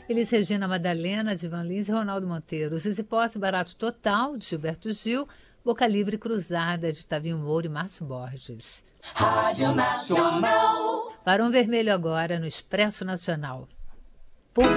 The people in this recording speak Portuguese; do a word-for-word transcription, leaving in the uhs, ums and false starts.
Elis Regina, Madalena, Divan Lins e Ronaldo Monteiro. Zizi Posse, Barato Total, de Gilberto Gil. Boca Livre Cruzada, de Tavinho Moura e Márcio Borges. Rádio Nacional. Barão Vermelho agora, no Expresso Nacional.